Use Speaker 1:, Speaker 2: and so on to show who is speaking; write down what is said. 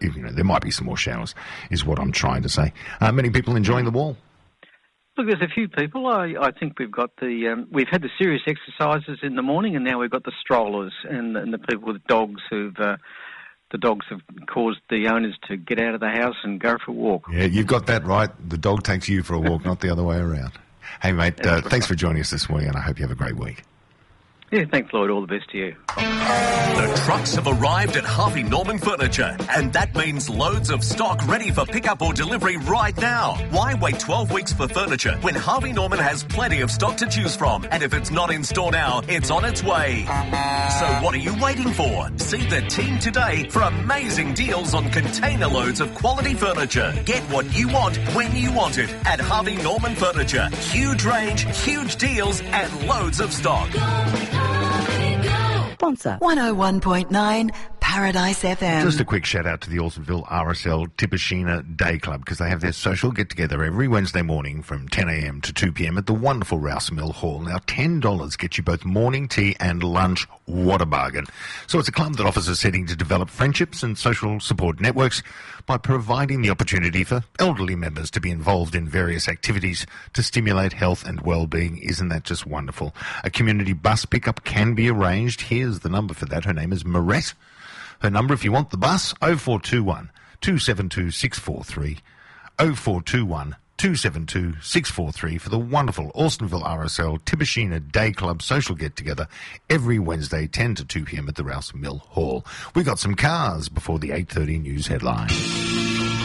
Speaker 1: there might be some more showers, is what I'm trying to say. Many people enjoying the wall.
Speaker 2: Look, there's a few people. I think we've got we've had the serious exercises in the morning, and now we've got the strollers and the people with dogs the dogs have caused the owners to get out of the house and go for a walk.
Speaker 1: Yeah, you've got that right. The dog takes you for a walk, not the other way around. Hey, mate, thanks for joining us this morning, and I hope you have a great week.
Speaker 2: Yeah, thanks, Lloyd. All the best to you.
Speaker 3: The trucks have arrived at Harvey Norman Furniture, and that means loads of stock ready for pickup or delivery right now. Why wait 12 weeks for furniture when Harvey Norman has plenty of stock to choose from? And if it's not in store now, it's on its way. So what are you waiting for? See the team today for amazing deals on container loads of quality furniture. Get what you want when you want it at Harvey Norman Furniture. Huge range, huge deals, and loads of stock.
Speaker 4: Sponsor 101.9 Paradise FM.
Speaker 1: Just a quick shout out to the Alstonville RSL Tipashina Day Club, because they have their social get together every Wednesday morning from 10 a.m. to 2 p.m. at the wonderful Rouse Mill Hall. Now, $10 gets you both morning tea and lunch. What a bargain. So it's a club that offers a setting to develop friendships and social support networks by providing the opportunity for elderly members to be involved in various activities to stimulate health and well-being. Isn't that just wonderful? A community bus pickup can be arranged. Here's the number for that. Her name is Marette. Her number, if you want the bus, 0421 272 643, 0421 272 643 for the wonderful Alstonville RSL Tipashina Day Club social get-together every Wednesday, 10 to 2 p.m. at the Rouse Mill Hall. We got some cars before the 8:30 news headline.